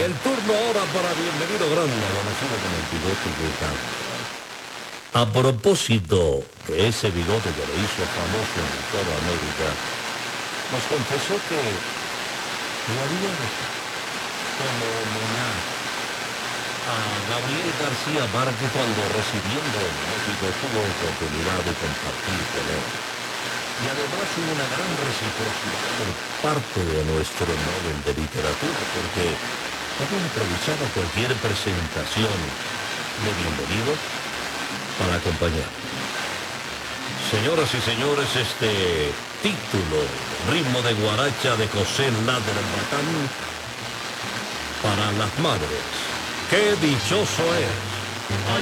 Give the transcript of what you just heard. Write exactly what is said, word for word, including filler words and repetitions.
el turno ahora para Bienvenido Grande, conocido como el bigote de Cabo. A propósito de ese bigote que le hizo famoso en toda América, nos confesó que lo haría como homenaje a Gabriel García Márquez cuando residiendo en México tuvo oportunidad de compartir con él. Y además hubo una gran reciprocidad por parte de nuestro Nobel de Literatura, porque había improvisado cualquier presentación de Bienvenido para acompañar. Señoras y señores, este título, ritmo de guaracha de José Ladra Batán, para las madres. ¡Qué dichoso es!